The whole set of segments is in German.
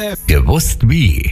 Gewusst wie.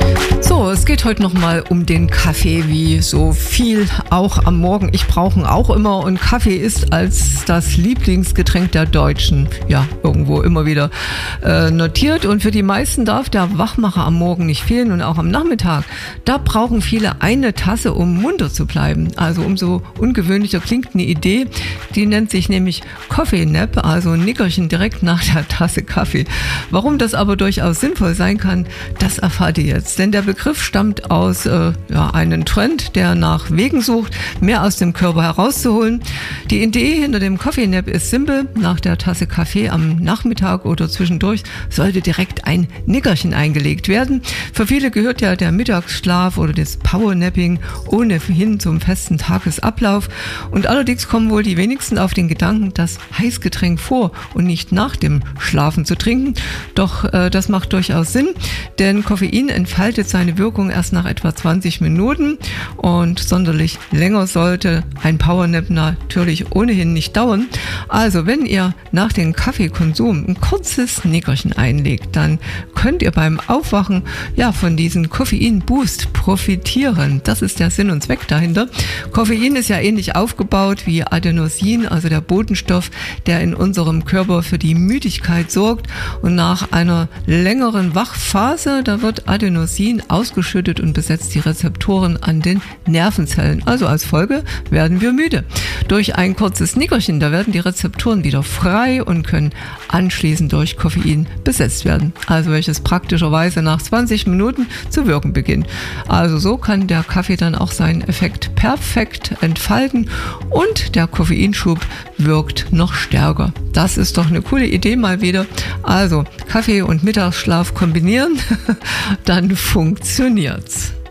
So, es geht heute nochmal um den Kaffee, wie so viel auch am Morgen. Ich brauche ihn auch immer und Kaffee ist als das Lieblingsgetränk der Deutschen, ja, irgendwo immer wieder notiert. Und für die meisten darf der Wachmacher am Morgen nicht fehlen und auch am Nachmittag. Da brauchen viele eine Tasse, um munter zu bleiben. Also umso ungewöhnlicher klingt eine Idee, die nennt sich nämlich Coffee Nap, also ein Nickerchen direkt nach der Tasse Kaffee. Warum das aber durchaus sinnvoll sein kann, das erfahrt ihr jetzt. Denn der Begriff stammt aus einem Trend, der nach Wegen sucht, mehr aus dem Körper herauszuholen. Die Idee hinter dem Coffee Nap ist simpel. Nach der Tasse Kaffee am Nachmittag oder zwischendurch sollte direkt ein Nickerchen eingelegt werden. Für viele gehört ja der Mittagsschlaf oder das Powernapping ohnehin zum festen Tagesablauf. Und allerdings kommen wohl die wenigsten auf den Gedanken, das Heißgetränk vor und nicht nach dem Schlafen zu trinken. Doch das macht durchaus Sinn, denn Koffein entfaltet seine Wirkung erst nach etwa 20 Minuten und sonderlich länger sollte ein Powernap natürlich ohnehin nicht dauern. Also wenn ihr nach dem Kaffeekonsum ein kurzes Nickerchen einlegt, dann könnt ihr beim Aufwachen von diesem Koffein-Boost profitieren. Das ist der Sinn und Zweck dahinter. Koffein ist ja ähnlich aufgebaut wie Adenosin, also der Botenstoff, der in unserem Körper für die Müdigkeit sorgt. Und nach einer längeren Wachphase, da wird Adenosin ausgeschüttet und besetzt die Rezeptoren an den Nervenzellen. Also als Folge werden wir müde. Durch ein kurzes Nickerchen, da werden die Rezeptoren wieder frei und können anschließend durch Koffein besetzt werden. Also welches praktischerweise nach 20 Minuten zu wirken beginnt. Also so kann der Kaffee dann auch seinen Effekt perfekt entfalten und der Koffeinschub wirkt noch stärker. Das ist doch eine coole Idee mal wieder. Also Kaffee und Mittagsschlaf kombinieren, dann funktioniert's.